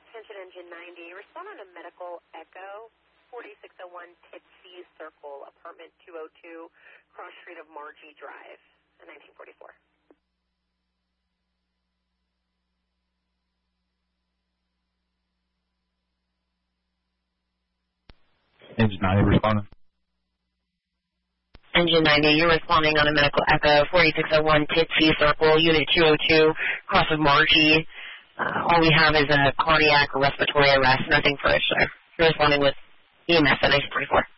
Attention Engine 90. Respond on a medical echo. 4601 Tipsy Circle, apartment 202, cross street of Margie Drive, 1944. Engine 90 responding. Engine 90, you're responding on a medical echo, 4601 Tipsy Circle, unit 202, cross of Margie. All we have is a cardiac or respiratory arrest, nothing further. You're responding with EMS at 1944.